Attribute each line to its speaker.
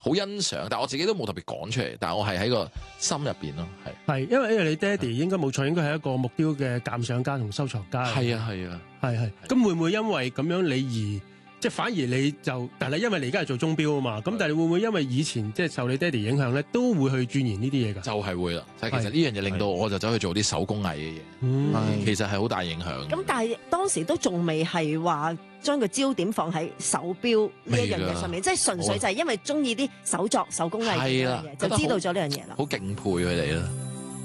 Speaker 1: 好欣賞，但係我自己都冇特別講出嚟，但係我係喺個心入邊咯，
Speaker 2: 係因為你爹哋應該冇錯，應該係一個木雕嘅鑑賞家同收藏家。
Speaker 1: 係啊係啊，
Speaker 2: 係。咁會唔會因為咁樣你而即係反而你就，但係因為你而家係做鐘錶啊嘛，咁但係你會唔會因為以前即係受你爹哋影響咧，都會去鑽研呢啲嘢㗎？
Speaker 1: 就係會啦，即係其實呢樣嘢令到我就走去做啲手工藝嘅嘢，其實係好大影響。
Speaker 3: 咁但係當時都仲未係話將個焦點放喺手錶呢一樣嘢上面，即係純粹就係因為中意啲手作手工藝嘅嘢，就知道咗呢樣嘢啦。
Speaker 1: 好敬佩佢哋啦。